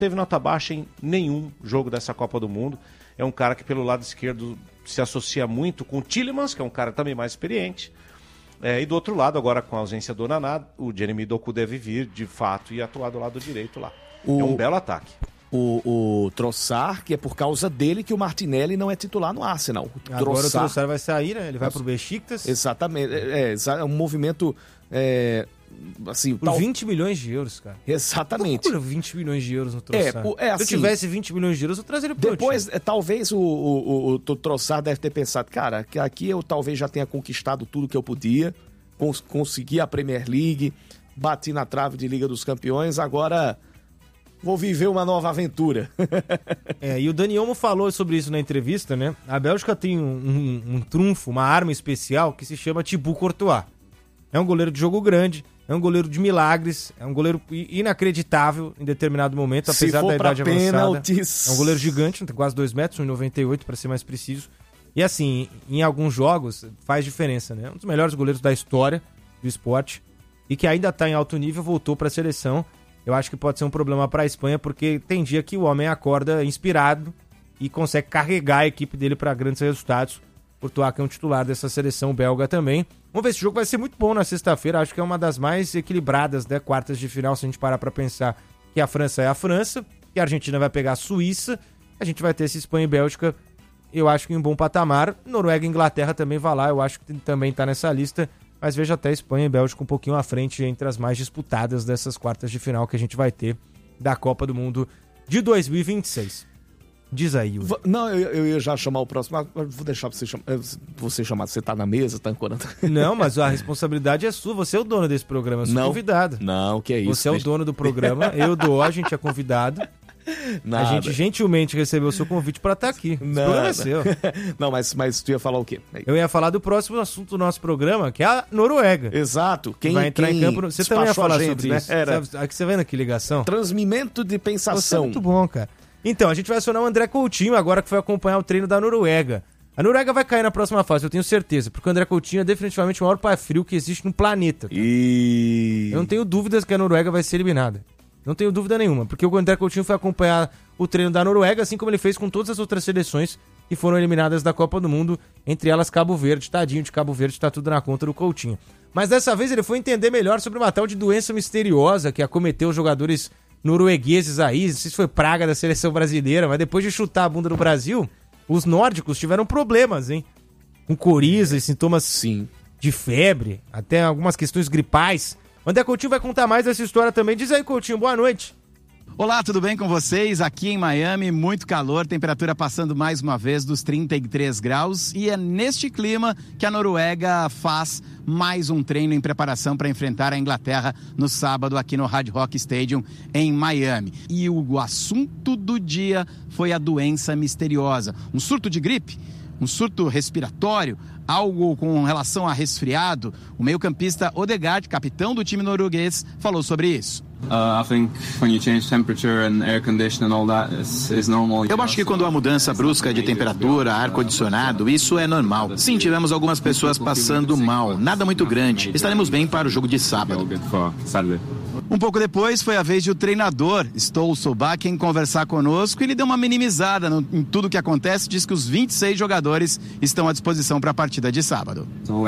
teve nota baixa em nenhum jogo dessa Copa do Mundo. É um cara que pelo lado esquerdo se associa muito com o Tielemans, que é um cara também mais experiente. E do outro lado, agora com a ausência do Onaná, o Jeremy Doku deve vir de fato e atuar do lado direito lá. É um belo ataque. O Trossard, que é por causa dele que o Martinelli não é titular no Arsenal. Agora o Trossard vai sair, né? Ele vai pro Besiktas. Exatamente. É um movimento... assim, por 20 milhões de euros, cara. Exatamente. Por 20 milhões de euros no Trossard. Assim, se eu tivesse 20 milhões de euros, eu trazeria pro depois, talvez o Trossard deve ter pensado, cara, que aqui eu talvez já tenha conquistado tudo que eu podia, consegui a Premier League, bati na trave de Liga dos Campeões, agora vou viver uma nova aventura. E o Dani Olmo falou sobre isso na entrevista, né? A Bélgica tem um trunfo, uma arma especial que se chama Thibaut Courtois. É um goleiro de jogo grande, é um goleiro de milagres, é um goleiro inacreditável em determinado momento, apesar da idade avançada. É um goleiro gigante, tem quase 2 metros, 1,98 para ser mais preciso. E assim, em alguns jogos faz diferença, né? Um dos melhores goleiros da história do esporte e que ainda está em alto nível, voltou para a seleção. Eu acho que pode ser um problema para a Espanha, porque tem dia que o homem acorda inspirado e consegue carregar a equipe dele para grandes resultados. Courtois, que é um titular dessa seleção belga também. Vamos ver, esse jogo vai ser muito bom na sexta-feira. Acho que é uma das mais equilibradas, né, quartas de final, se a gente parar para pensar que a França é a França, que a Argentina vai pegar a Suíça, a gente vai ter esse Espanha e Bélgica, eu acho que em um bom patamar. Noruega e Inglaterra também vai lá, eu acho que também está nessa lista, mas vejo até Espanha e Bélgica um pouquinho à frente entre as mais disputadas dessas quartas de final que a gente vai ter da Copa do Mundo de 2026. Diz aí, Yuri. Não, eu ia já chamar o próximo, mas vou deixar você chamar. Você tá na mesa, tá ancorando. Não, mas a responsabilidade é sua. Você é o dono desse programa, eu sou convidado. Não, que é isso. Você é o dono do programa, eu dou, a gente é convidado. Nada. A gente gentilmente recebeu o seu convite pra estar aqui. Esse programa é seu. Não, mas tu ia falar o quê? Eu ia falar do próximo assunto do nosso programa, que é a Noruega. Exato. Quem vai entrar em campo. Você também ia falar sobre isso. Aqui você vendo aqui ligação? Transmimento de pensação. Você é muito bom, cara. Então, a gente vai acionar o André Coutinho agora que foi acompanhar o treino da Noruega. A Noruega vai cair na próxima fase, eu tenho certeza, porque o André Coutinho é definitivamente o maior pé frio que existe no planeta. Eu não tenho dúvidas que a Noruega vai ser eliminada. Não tenho dúvida nenhuma, porque o André Coutinho foi acompanhar o treino da Noruega, assim como ele fez com todas as outras seleções que foram eliminadas da Copa do Mundo, entre elas Cabo Verde. Tadinho de Cabo Verde, tá tudo na conta do Coutinho. Mas dessa vez ele foi entender melhor sobre uma tal de doença misteriosa que acometeu os jogadores noruegueses aí, não sei se foi praga da seleção brasileira, mas depois de chutar a bunda do Brasil, os nórdicos tiveram problemas, hein? Com coriza e sintomas de febre, até algumas questões gripais. O André Coutinho vai contar mais dessa história também. Diz aí, Coutinho, boa noite. Olá, tudo bem com vocês? Aqui em Miami, muito calor, temperatura passando mais uma vez dos 33 graus e é neste clima que a Noruega faz mais um treino em preparação para enfrentar a Inglaterra no sábado aqui no Hard Rock Stadium em Miami. E o assunto do dia foi a doença misteriosa, um surto de gripe, um surto respiratório, algo com relação a resfriado. O meio-campista Odegaard, capitão do time norueguês, falou sobre isso. Eu acho que quando há mudança brusca de temperatura, ar-condicionado, isso é normal. Sim, tivemos algumas pessoas passando mal, nada muito grande. Estaremos bem para o jogo de sábado. Um pouco depois foi a vez de o treinador Ståle Solbakken conversar conosco e ele deu uma minimizada em tudo que acontece, diz que os 26 jogadores estão à disposição para a partida de sábado.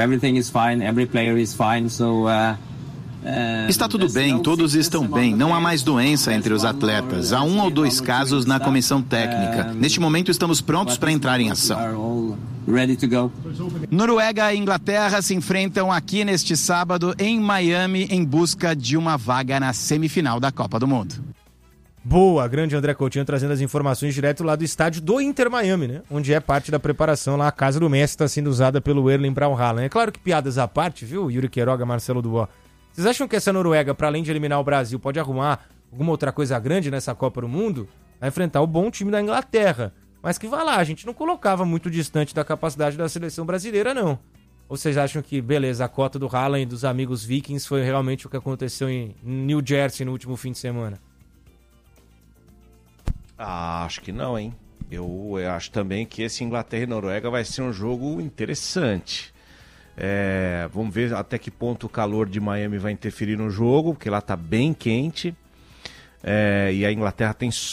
Está tudo bem, todos estão bem, não há mais doença entre os atletas. Há 1 ou 2 casos na comissão técnica. Neste momento estamos prontos para entrar em ação. Noruega e Inglaterra se enfrentam aqui neste sábado em Miami em busca de uma vaga na semifinal da Copa do Mundo. Boa, grande André Coutinho trazendo as informações direto lá do estádio do Inter Miami, né? Onde é parte da preparação lá, a casa do Messi está sendo usada pelo Erling Braut Haaland. É claro que piadas à parte, viu, Yuri Queiroga, Marcelo Duó. Vocês acham que essa Noruega, para além de eliminar o Brasil, pode arrumar alguma outra coisa grande nessa Copa do Mundo? Vai enfrentar o bom time da Inglaterra. Mas que vai lá, a gente não colocava muito distante da capacidade da seleção brasileira, não. Ou vocês acham que, beleza, a cota do Haaland e dos amigos vikings foi realmente o que aconteceu em New Jersey no último fim de semana? Acho que não, hein? Eu acho também que esse Inglaterra e Noruega vai ser um jogo interessante. Vamos ver até que ponto o calor de Miami vai interferir no jogo, porque lá tá bem quente. E a Inglaterra tem